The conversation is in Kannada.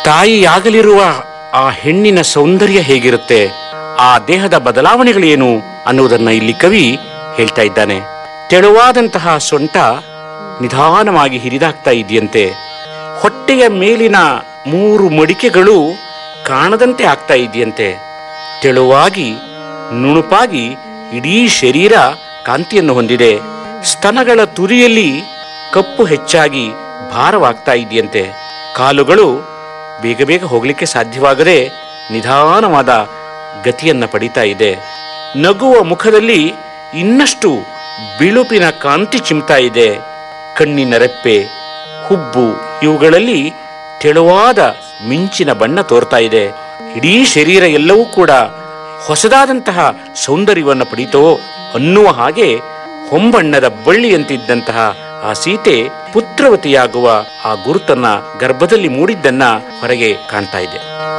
ತಾಯಿಯಾಗಲಿರುವ ಆ ಹೆಣ್ಣಿನ ಸೌಂದರ್ಯ ಹೇಗಿರುತ್ತೆ, ಆ ದೇಹದ ಬದಲಾವಣೆಗಳೇನು ಅನ್ನುವುದನ್ನ ಇಲ್ಲಿ ಕವಿ ಹೇಳ್ತಾ ಇದ್ದಾನೆ. ತೆಳುವಾದಂತಹ ಸೊಂಟ ನಿಧಾನವಾಗಿ ಹಿರಿದಾಗ್ತಾ ಇದೆಯಂತೆ. ಹೊಟ್ಟೆಯ ಮೇಲಿನ 3 ಮಡಿಕೆಗಳು ಕಾಣದಂತೆ ಆಗ್ತಾ ಇದೆಯಂತೆ. ತೆಳುವಾಗಿ ನುಣುಪಾಗಿ ಇಡೀ ಶರೀರ ಕಾಂತಿಯನ್ನು ಹೊಂದಿದೆ. ಸ್ತನಗಳ ತುದಿಯಲ್ಲಿ ಕಪ್ಪು ಹೆಚ್ಚಾಗಿ ಭಾರವಾಗ್ತಾ ಇದೆಯಂತೆ. ಕಾಲುಗಳು ಬೇಗ ಬೇಗ ಹೋಗ್ಲಿಕ್ಕೆ ಸಾಧ್ಯವಾಗದೆ ನಿಧಾನವಾದ ಗತಿಯನ್ನ ಪಡಿತಾ ಇದೆ. ನಗುವ ಮುಖದಲ್ಲಿ ಇನ್ನಷ್ಟು ಬಿಳುಪಿನ ಕಾಂತಿ ಚಿಮ್ತಾ ಇದೆ. ಕಣ್ಣಿನ ರೆಪ್ಪೆ, ಹುಬ್ಬು ಇವುಗಳಲ್ಲಿ ತೆಳುವಾದ ಮಿಂಚಿನ ಬಣ್ಣ ತೋರ್ತಾ ಇದೆ. ಇಡೀ ಶರೀರ ಎಲ್ಲವೂ ಕೂಡ ಹೊಸದಾದಂತಹ ಸೌಂದರ್ಯವನ್ನು ಪಡೀತೋ ಅನ್ನುವ ಹಾಗೆ ಹೊಂಬಣ್ಣದ ಬಳ್ಳಿಯಂತಿದ್ದಂತಹ ಆ ಸೀತೆ ಪುತ್ರವತಿಯಾಗುವ ಆ ಗುರುತನ್ನ ಗರ್ಭದಲ್ಲಿ ಮೂಡಿದ್ದನ್ನ ಹೊರಗೆ ಕಾಣ್ತಾ ಇದೆ.